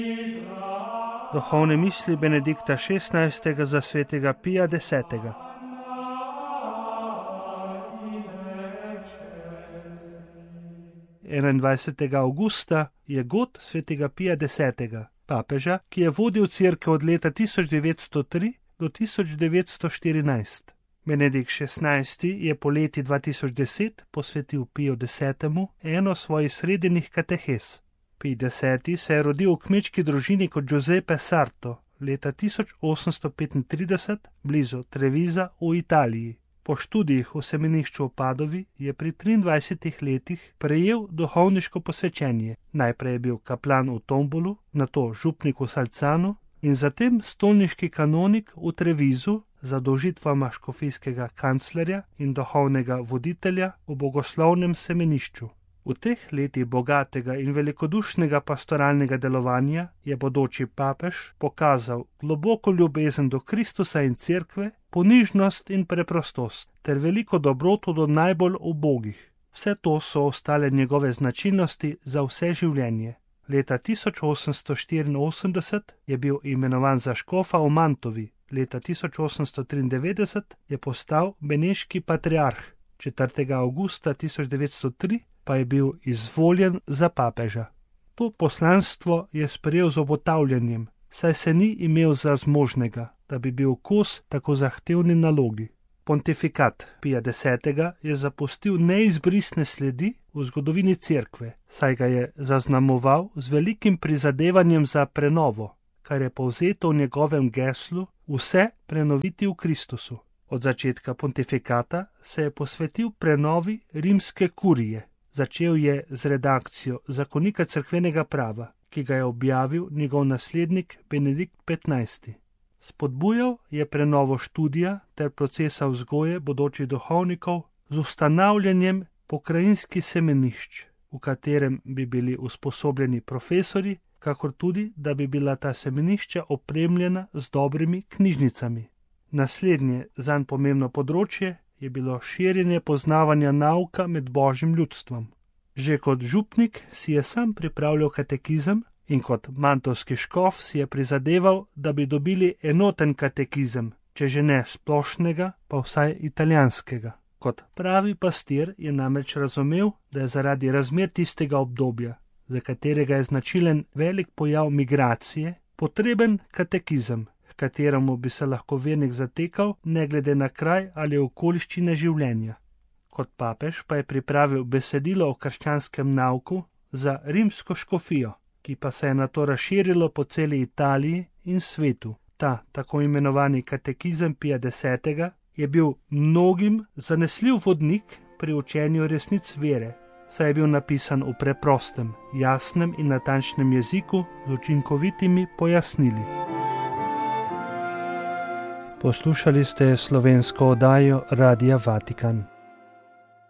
Duhovne misli Benedikta XVI. Za svetega Pija X. 21. avgusta je god svetega Pija X., papeža, ki je vodil cerkev od leta 1903 do 1914. Benedikt XVI. Je poleti 2010 posvetil Piju X. eno svojih srednjih katehes. Pij X. se je rodil v kmečki družini kot Giuseppe Sarto leta 1835 blizu Treviza v Italiji. Po študijih v semenišču v Padovi je pri 23 letih prejel duhovniško posvečenje. Najprej je bil kaplan v Tombolu, nato župnik v Salcanu in zatem stolniški kanonik v Trevizu z zadolžitvama škofijskega kanclerja in duhovnega voditelja v bogoslovnem semenišču. V teh letih bogatega in velikodušnega pastoralnega delovanja je bodoči papež pokazal globoko ljubezen do Kristusa in cerkve, ponižnost in preprostost ter veliko dobroto do najbolj ubogih. Vse to so ostale njegove značilnosti za vse življenje. Leta 1884 je bil imenovan za škofa v Mantovi, leta 1893 je postal beneški patriarh, 4. avgusta 1903 pa je bil izvoljen za papeža. To poslanstvo je sprejel z obotavljanjem, saj se ni imel za zmožnega, da bi bil kos tako zahtevni nalogi. Pontifikat Pija X. je zapustil neizbrisne sledi v zgodovini cerkve, saj ga je zaznamoval z velikim prizadevanjem za prenovo, kar je povzeto v njegovem geslu vse prenoviti v Kristusu. Od začetka pontifikata se je posvetil prenovi rimske kurije. Začel je z redakcijo zakonika cerkvenega prava, ki ga je objavil njegov naslednik Benedikt XV. Spodbujal je prenovo študija ter procesa vzgoje bodočih duhovnikov z ustanavljanjem pokrajinskih semenišč, v katerem bi bili usposobljeni profesori, kakor tudi, da bi bila ta semenišča opremljena z dobrimi knjižnicami. Naslednje zanj pomembno področje je bilo širjenje poznavanja nauka med božjim ljudstvom. Že kot župnik si je sam pripravljal katekizem in kot mantovski škof si je prizadeval, da bi dobili enoten katekizem, če že ne splošnega, pa vsaj italijanskega. Kot pravi pastir je namreč razumel, da je zaradi razmer tistega obdobja, za katerega je značilen velik pojav migracije, potreben katekizem, kateremu bi se lahko vernik zatekal, ne glede na kraj ali okoliščine življenja. Kot papež pa je pripravil besedilo o krščanskem nauku za rimsko škofijo, ki pa se je nato razširilo po celi Italiji in svetu. Ta tako imenovani katekizem Pija X. je bil mnogim zanesljiv vodnik pri učenju resnic vere, saj je bil napisan v preprostem, jasnem in natančnem jeziku z učinkovitimi pojasnili. Poslušali ste slovensko oddajo Radia Vatikan.